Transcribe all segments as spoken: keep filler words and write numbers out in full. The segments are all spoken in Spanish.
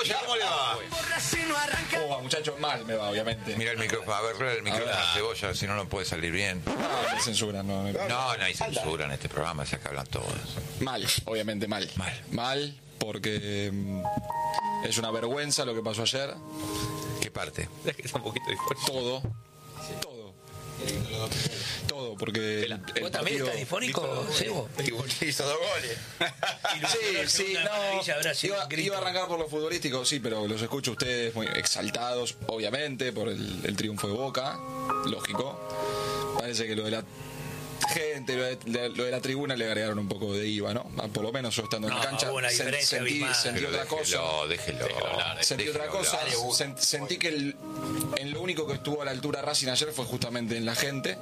Cebolla, ¿cómo le va? Oh, muchachos, mal me va, obviamente. Mira el micrófono, a ver, el micrófono a Cebolla, si no, no puede salir bien. No, hay censura, no. No, no hay censura en este programa, ya que hablan todos. Mal, obviamente mal. Mal. Mal, porque mm, es una vergüenza lo que pasó ayer. ¿Qué parte? Un poquito dispuesto. Todo. Todo. Todo, porque el, el ¿Vos también partido... estás difónico, Sebo? Hizo dos goles. Sí, sí, no, iba, iba a arrancar por lo futbolístico, sí, pero los escucho a ustedes muy exaltados, obviamente, por el, el triunfo de Boca, lógico. Parece que lo de la gente, lo de, de, lo de la tribuna le agregaron un poco de I V A, ¿no? Por lo menos yo estando en no, la cancha sen, sentí, sentí pero otra déjelo, cosa. Déjelo, déjelo Sentí déjelo otra cosa. hablar. Sen, sentí que el, en lo único que estuvo a la altura Racing ayer fue justamente en la gente,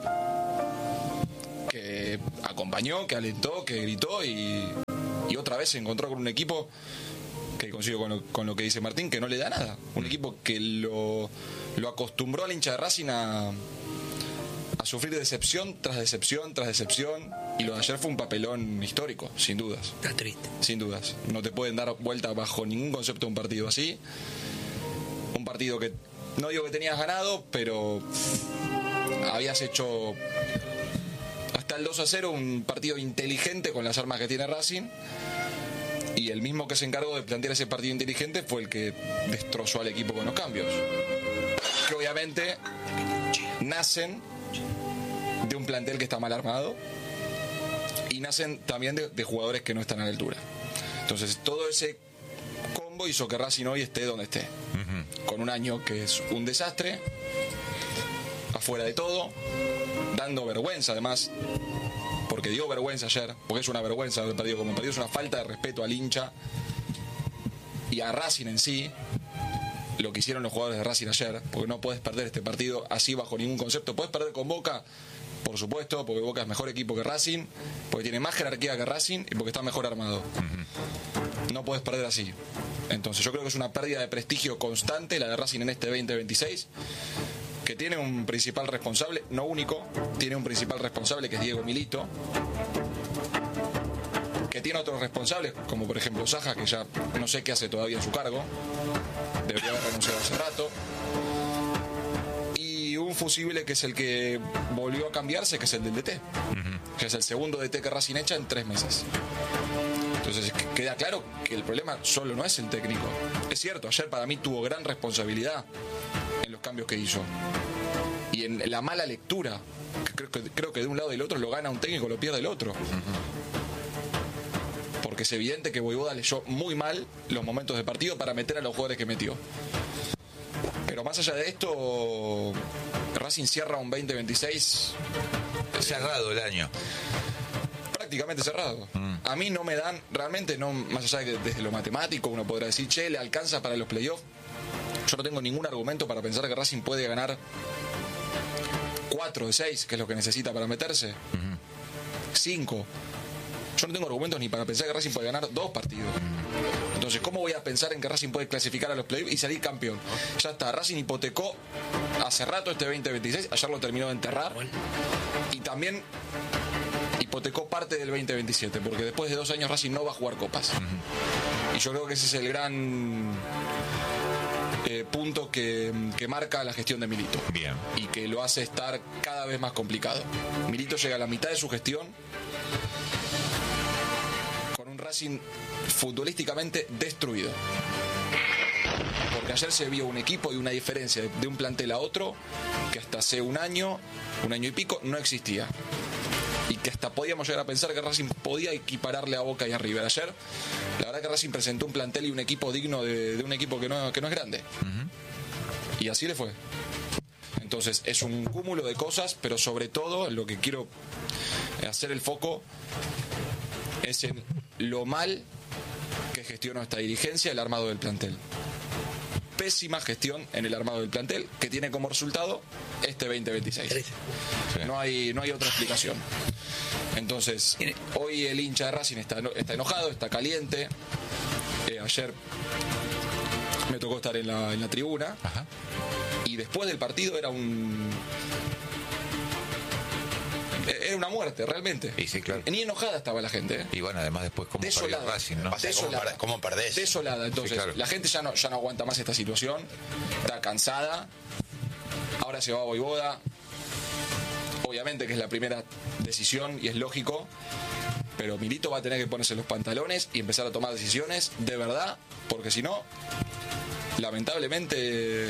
que acompañó, que alentó, que gritó y, y otra vez se encontró con un equipo que coincido con lo, con lo que dice Martín, que no le da nada. Un equipo que lo, lo acostumbró al hincha de Racing a, a sufrir decepción tras decepción tras decepción, y lo de ayer fue un papelón histórico, sin dudas. Está triste. Sin dudas. No te pueden dar vuelta bajo ningún concepto un partido así. Un partido que no digo que tenías ganado, pero habías hecho hasta el dos a cero un partido inteligente con las armas que tiene Racing, y el mismo que se encargó de plantear ese partido inteligente fue el que destrozó al equipo con los cambios, que obviamente nacen de un plantel que está mal armado y nacen también de, de jugadores que no están a la altura. Entonces todo ese combo hizo que Racing hoy esté donde esté, uh-huh. con un año que es un desastre, afuera de todo, dando vergüenza además, porque dio vergüenza ayer, porque es una vergüenza haber perdido como perdido, es una falta de respeto al hincha y a Racing en sí, lo que hicieron los jugadores de Racing ayer, porque no puedes perder este partido así bajo ningún concepto. Puedes perder con Boca, por supuesto, porque Boca es mejor equipo que Racing, porque tiene más jerarquía que Racing y porque está mejor armado. Uh-huh. No puedes perder así. Entonces yo creo que es una pérdida de prestigio constante la de Racing en este veinte veintiséis, que tiene un principal responsable, no único, tiene un principal responsable que es Diego Milito, que tiene otros responsables, como por ejemplo Saja, que ya no sé qué hace todavía en su cargo, debería haber renunciado hace rato, y un fusible que es el que volvió a cambiarse, que es el del D T, uh-huh. que es el segundo D T que Racing echa en tres meses. Entonces queda claro que el problema solo no es el técnico. Es cierto, ayer para mí tuvo gran responsabilidad en los cambios que hizo y en la mala lectura, que creo, que, creo que de un lado y del otro lo gana un técnico, lo pierde el otro. Uh-huh. Porque es evidente que Voivoda leyó muy mal los momentos de partido para meter a los jugadores que metió. Pero más allá de esto, Racing cierra un veinte veintiséis cerrado el año, prácticamente cerrado. Mm. A mí no me dan, realmente, no, más allá de que desde lo matemático uno podrá decir, che, le alcanza para los playoffs. Yo no tengo ningún argumento para pensar que Racing puede ganar cuatro de seis, que es lo que necesita para meterse. Uh-huh. cinco. Yo no tengo argumentos ni para pensar que Racing puede ganar dos partidos. Entonces, ¿cómo voy a pensar en que Racing puede clasificar a los playoffs y salir campeón? Ya está, Racing hipotecó hace rato este veinte veintiséis, ayer lo terminó de enterrar, y también hipotecó parte del veinte veintisiete, porque después de dos años Racing no va a jugar copas. Uh-huh. Y yo creo que ese es el gran eh, punto que, que marca la gestión de Milito. Bien. Y que lo hace estar cada vez más complicado. Milito llega a la mitad de su gestión con un Racing futbolísticamente destruido. Porque ayer se vio un equipo y una diferencia de un plantel a otro que hasta hace un año, un año y pico, no existía. Y que hasta podíamos llegar a pensar que Racing podía equipararle a Boca y a River. Ayer, la verdad que Racing presentó un plantel y un equipo digno de, de un equipo que no, que no es grande. Uh-huh. Y así le fue. Entonces, es un cúmulo de cosas, pero sobre todo lo que quiero hacer el foco es en lo mal que gestionó esta dirigencia el armado del plantel. Pésima gestión en el armado del plantel, que tiene como resultado este veinte veintiséis. Sí. No hay, no hay otra explicación. Entonces, hoy el hincha de Racing está, está enojado, está caliente. Eh, ayer me tocó estar en la, en la tribuna. Ajá. Y después del partido era un era una muerte, realmente. Y sí, claro. Ni enojada estaba la gente. ¿eh? Y bueno, además después como perdió Desolada. Racing, ¿no? Pasa que cómo Desolada. per- cómo perdés. Desolada. Entonces, Sí, claro. la gente ya no, ya no aguanta más esta situación. Está cansada. Ahora se va a Voivoda. Obviamente que es la primera decisión y es lógico. Pero Milito va a tener que ponerse los pantalones y empezar a tomar decisiones de verdad. Porque si no, lamentablemente,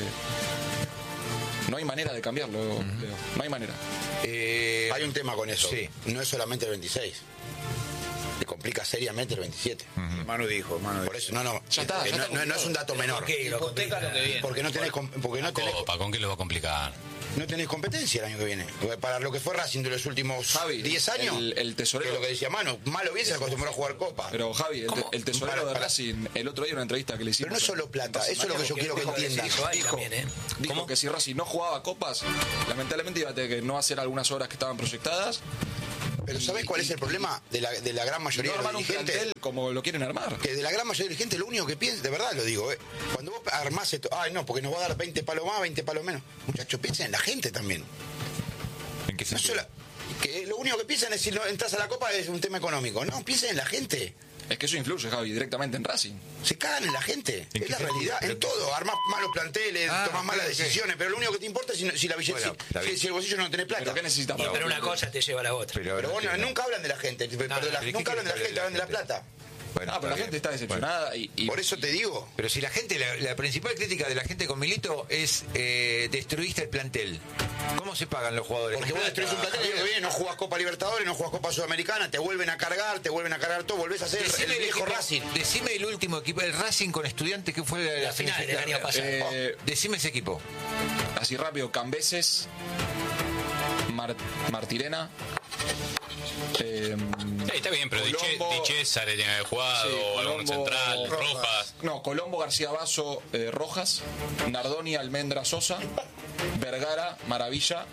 no hay manera de cambiarlo, Leo. No hay manera. Eh, Hay un tema con eso. Sí. No es solamente el veintiséis. Le complica seriamente el veintisiete. Manu dijo, Manu dijo. Por eso, no, no. Ya está, que ya no, está no- no es un dato menor. ¿Por qué? Lo Hipoteca lo que viene. Porque no tenés, com- porque no tenés, Copa, ¿con qué lo va a complicar? no tenés competencia el año que viene. Porque para lo que fue Racing de los últimos Javi, diez años, el- el tesorero- que es lo que decía Manu, malo bien se acostumbró a jugar Copa. Pero Javi, el, te- ¿Cómo? el tesorero Para- de para- Racing, el otro día en una entrevista que le hicimos. Pero no es solo plata, eso es lo que yo quiero que entiendan. Eso hay Dijo, también, ¿eh? dijo ¿Cómo? que si Racing no jugaba copas, lamentablemente iba a tener que no hacer algunas horas que estaban proyectadas. Pero ¿sabés cuál es el problema de la, de la gran Y mayoría no de los armar un dirigentes? plantel como lo quieren armar. Que de la gran mayoría de la gente lo único que piensa, de verdad lo digo, eh, cuando vos armás esto, ay no, porque nos va a dar veinte palos más, veinte palos menos. Muchachos, piensen en la gente también. ¿En qué No sentido? solo- que lo único que piensan es si no entras a la Copa es un tema económico. No, piensen en la gente. Es que eso influye, Javi, directamente en Racing. Se cagan en la gente. ¿En Es qué la sentido? realidad. En Pero- todo. Armás malos planteles, Ah, tomás ok, malas ok. decisiones, pero lo único que te importa es si, no- si la billete, Bueno, está si, bien. si el bolsillo no tiene plata. ¿Pero qué necesitas? Y, para pero una competir? cosa te lleva a la otra. Pero, Pero no bueno, entiendo. nunca hablan de la gente. Perdón, la- ¿pero qué nunca hablan de la quiere gente, hablan de la plata. Bueno, Ah, pero la está gente bien. está decepcionada y, y- Por eso te digo. Pero si la gente, la, la principal crítica de la gente con Milito es eh, destruiste el plantel. ¿Cómo se pagan los jugadores? Porque vos destruís un plantel y el año que viene no jugás Copa Libertadores, no jugás Copa Sudamericana, te vuelven a cargar, te vuelven a cargar todo, volvés a ser Decime el viejo equipo- Racing. Decime el último equipo, el Racing con Estudiantes, que fue la, La final del año pasado. Eh, Decime ese equipo. así rápido, Cambeses, Mar- Martirena. eh, Sí, está bien, pero Diche, Colombo- Diche Sare tiene que haber jugado, Sí, algún Colombo- central, Rojas. No, Colombo, García Basso, eh, Rojas, Nardoni, Almendra, Sosa, Vergara, Maravilla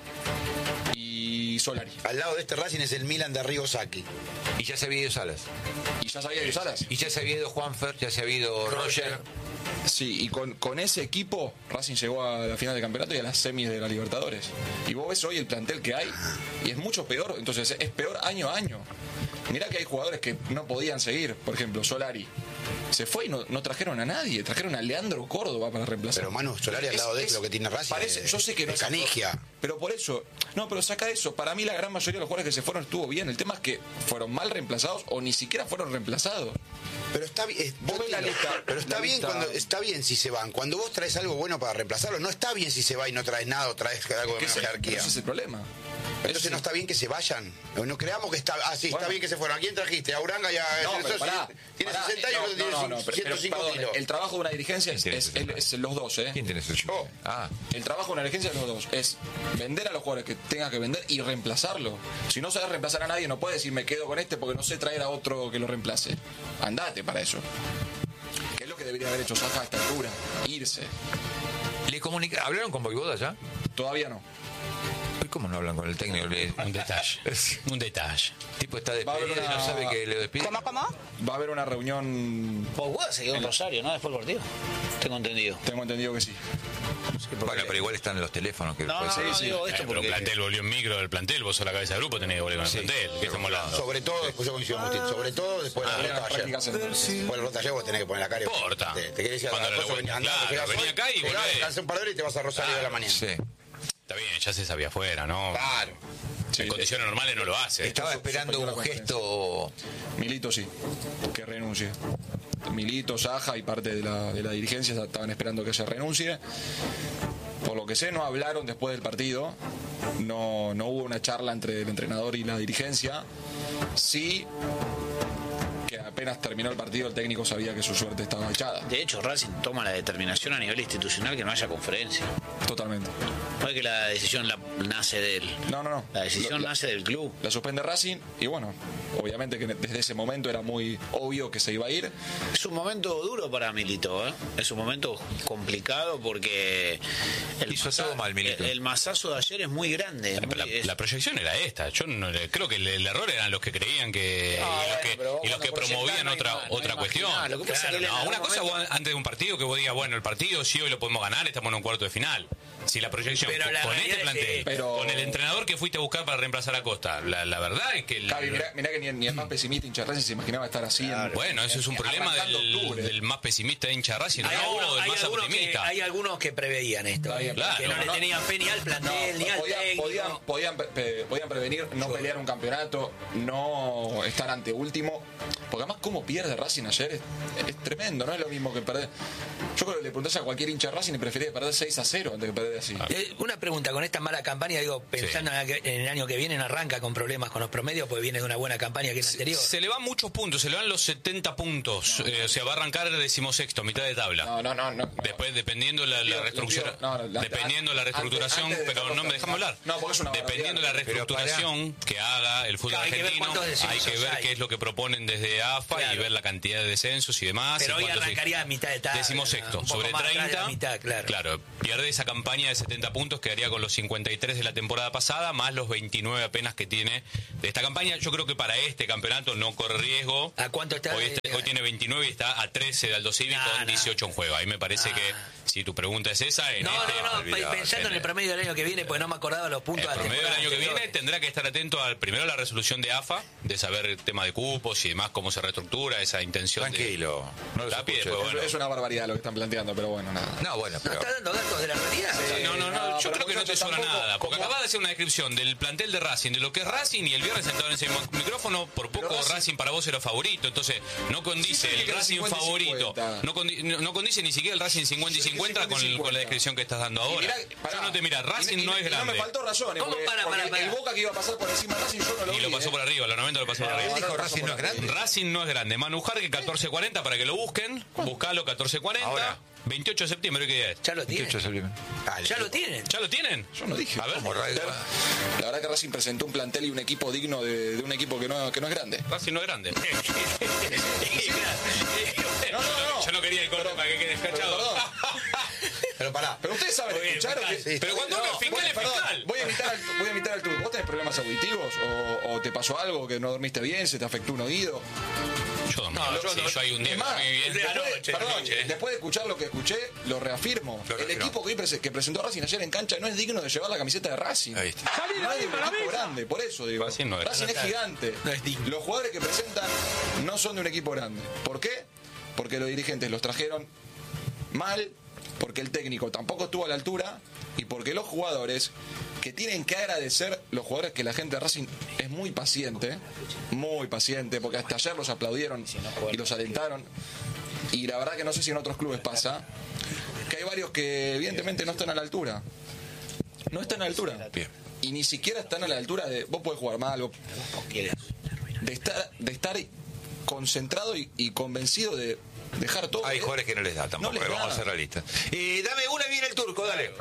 y Solari. Al lado de este Racing es el Milan de Arrigo Sacchi. Y ya se había ido Salas. Y ya sabía de Salas. Y ya se había ido Juanfer, ya se había ido Roger. Sí, y con, con ese equipo Racing llegó a la final del campeonato y a las semis de la Libertadores. Y vos ves hoy el plantel que hay y es mucho peor, entonces es peor año a año. Mirá que hay jugadores que no podían seguir, por ejemplo, Solari. Se fue y no, no trajeron a nadie, trajeron a Leandro Córdoba para reemplazar. Pero Manu, Solari al lado de Es- lo que tiene Racing parece- es- yo sé que no es es canigia. pero por eso, no, pero saca eso. Para mí la gran mayoría de los jugadores que se fueron estuvo bien. El tema es que fueron mal reemplazados o ni siquiera fueron reemplazados. Pero está bien, es- Vos yo ves la entiendo, lista, pero está la bien lista- cuando está bien si se van. Cuando vos traes algo bueno para reemplazarlo, no está bien si se va y no traes nada o traes algo de Que menos ese, pero jerarquía. ese es el problema. Entonces Ese- no está bien que se vayan. No creamos que está. Ah, sí, está Bueno. bien que se fueron. ¿A quién trajiste? A Uranga y a. No, eso pero sí, pará, tiene pará, sesenta años, no, otro tiene no, no, pero- ciento cinco pero, perdón, kilos. el trabajo de una dirigencia es, ¿Quién es- tiene es- es los dos, ¿eh? ¿Quién tiene ese Yo. Ah, El trabajo de una dirigencia es los dos. Es vender a los jugadores que tengas que vender y reemplazarlo. Si no sabes reemplazar a nadie, no puedes decir me quedo con este porque no sé traer a otro que lo reemplace. Andate para eso. Que es lo que debería haber hecho Saja a esta altura. Irse. ¿le comunica- ¿hablaron con Voivoda ya? Todavía no. ¿Y cómo no hablan con el técnico? Le- Un detalle. Un detalle. El tipo está Va a haber despedido y no una- sabe que le despide. ¿Cómo, cómo? Va a haber una reunión, Boguada se quedó en Rosario, ¿no? Después del partido. Tengo entendido. tengo entendido que sí. Bueno, pero igual están los teléfonos que No, puede no, ser. no, sí. digo Eh, esto pero el porque... plantel volvió en micro del plantel, vos sos la cabeza de grupo, tenés que volver con el Sí. plantel. ¿Qué estamos hablando? Sobre todo, después yo coincido con usted, sobre todo después de la Habría derrota de prácticas ayer. en- Después de la derrota de ayer vos tenés que poner la cara. y- Importa. Te, te querés decir, Cuando a la las cosas vuelta, andá, claro, llegás vení hoy, acá y llegás, volvés. descansás un par de horas y te vas a Rosario de la mañana. Sí. Está bien, ya se sabía afuera, ¿no? Claro. Sí, En condiciones normales no lo hace. Estaba esperando suspendió la un conferencia. gesto. Milito sí, que renuncie. Milito, Saja y parte de la, de la dirigencia estaban esperando que se renuncie. Por lo que sé, no hablaron después del partido. No, no hubo una charla entre el entrenador y la dirigencia. Sí, que apenas terminó el partido, el técnico sabía que su suerte estaba echada. De hecho, Racing toma la determinación a nivel institucional que no haya conferencia. Totalmente. No es que la decisión la, nace de él. No, no, no. La decisión La- nace del club. La suspende Racing y bueno, obviamente que desde ese momento era muy obvio que se iba a ir. Es un momento duro para Milito, ¿eh? Es un momento complicado porque el, Hizo todo mal, Milito. el, el masazo de ayer es muy grande. La, muy- la- es- la proyección era esta. Yo no le- creo que el, el error eran los que creían que. Ah, y los bueno, que, pero vos y los que cuando promovían otra no, no otra hay cuestión. marginal. Lo que pasa Claro, es que no, en una algún cosa momento- vos, antes de un partido que vos digas, bueno, el partido sí hoy lo podemos ganar, estamos en un cuarto de final. Si la proyección Pero con, la con realidad este es plantel, que- Pero- con el entrenador que fuiste a buscar para reemplazar a Costa, la, la verdad es que el- Javi, mirá, mirá que ni, ni el más pesimista hincha Racing se imaginaba estar así. En, bueno, eso es un en- problema arrancando del, octubre. del más pesimista de hincha Racing, Hay, no algunos, del hay, más algunos que, optimista. hay algunos que preveían esto, Está bien, eh, claro, que no, no, le no. tenían fe ni al plantel, ni al podían, técnico. podían, podían, pe- podían prevenir no pelear un campeonato, no estar ante último. Porque además, cómo pierde Racing ayer es, es tremendo, no es lo mismo que perder. Yo creo que le preguntás a cualquier hincha de Racing y prefería perder seis a cero antes que perder así. Eh, Una pregunta, con esta mala campaña, digo, pensando en el- en el año que viene, no arranca con problemas con los promedios, porque viene de una buena campaña que es anterior. Se le van muchos puntos, se le van los setenta puntos. Eh, o sea, va a arrancar decimosexto, mitad de tabla. No, no, no. no. Después, dependiendo la, la Pido- reestructura, pido- no, no, la- dependiendo la antes- reestructuración, antes de pero dejarlo no me dejamos hablar. No, porque es una dependiendo de la barbaridad. reestructuración que haga el fútbol Claro, hay que ver argentino, cuántos descensos hay que ver hay. qué es lo que proponen desde A F A Claro. y ver la cantidad de descensos y demás. Pero y hoy cuántos- arrancaría a mitad de tabla. Decimosexto, un poco sobre más atrás de la treinta. mitad, claro. pierde esa campaña de setenta puntos, quedaría con los cincuenta y tres de la temporada pasada, más los veintinueve apenas que tiene de esta campaña. Yo creo que para este campeonato no corre riesgo. ¿A cuánto está? Hoy, este- hoy tiene veintinueve y está a trece de Aldo Civi No, con no. dieciocho en juego. Ahí me parece No. que, si tu pregunta es esa, en No, este, no, no, olvidate, pensando en el promedio del año que viene, porque no me acordaba los puntos el de la promedio del temporada año que viene anterior. tendrá que estar atento al primero a la resolución de A F A, de saber el tema de cupos y demás, cómo se reestructura esa intención. Tranquilo, no de los Tapi, escucho. después, Es- bueno. Es una barbaridad lo que están planteando, pero bueno, nada. No, bueno, ¿No pero... está dando datos de la realidad? No, no, no, No, yo pero creo que no te muchachos, sobra tampoco nada, porque como- acabas de hacer una descripción del plantel de Racing, de lo que es Racing, y el viernes sentado en ese mismo micrófono, por poco Pero Racing, Racing- para vos era favorito, entonces no condice Sí, sí, el que era Racing cincuenta y favorito, cincuenta. no, condi- no, no condice ni siquiera el Racing cincuenta y Sí, cincuenta con, cincuenta y con la cincuenta. descripción que estás dando Y ahora. mirá, pará. Yo no te mira, Racing Y- y- no es y No grande. me faltó razón, ¿Cómo? porque, Para, porque para, para. el Boca que iba a pasar por encima de Racing yo no lo Y vi. lo pasó eh. por arriba, los noventa lo pasó por No, ¿Quién arriba. no, dijo no, Racing no, no es grande? Racing no es grande. Manujar que catorce cuarenta para que lo busquen. Buscalo catorce cuarenta. Ahora. veintiocho de septiembre, ¿qué día es? Ya lo tienen. veintiocho de septiembre. Dale. Ya lo tienen. ¿Ya lo tienen? Yo no dije. A ver. Como radio- La verdad que Racing presentó un plantel y un equipo digno de, de un equipo que no, que no es grande. Racing no es grande. No, no, no. Yo no quería el corte para que quede Pero, escrachado. perdón, Pero pará. pero ustedes saben Muy bien, escuchar o fiscal. que- Sí, Pero cuando no, uno es fiscal Voy, es perdón, fiscal. voy a imitar al, voy a imitar al tuyo. ¿Vos tenés problemas auditivos? O, ¿O te pasó algo que no dormiste bien? ¿Se te afectó un oído? Yo dormí. No, yo Sí, no. yo hay un día Es que más, dormí bien. de después, de- anoche, perdón, anoche, eh. después de escuchar lo que escuché, lo reafirmo. Lo el reafirmo. equipo que, hoy prese- que presentó Racing ayer en cancha no es digno de llevar la camiseta de Racing. Ahí está. No es de un equipo grande, por eso digo. Racing no es. Racing es gigante. No es digno. Los jugadores que presentan no son de un equipo grande. ¿Por qué? Porque los dirigentes los trajeron mal, porque el técnico tampoco estuvo a la altura y porque los jugadores que tienen que agradecer, los jugadores que la gente de Racing es muy paciente, muy paciente, porque hasta ayer los aplaudieron y los alentaron. Y la verdad que no sé si en otros clubes pasa, que hay varios que evidentemente no están a la altura. No están a la altura. Bien. Y ni siquiera están a la altura de, vos podés jugar mal, vos- de estar, de estar concentrado y, y convencido de dejar todo. Hay ¿eh? jugadores que no les da tampoco, No les eh, vamos da. a ser realistas. Eh, dame una bien el turco, dale.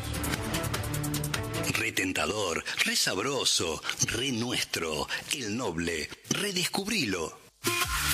Retentador, re sabroso, re nuestro, el noble, redescubrilo.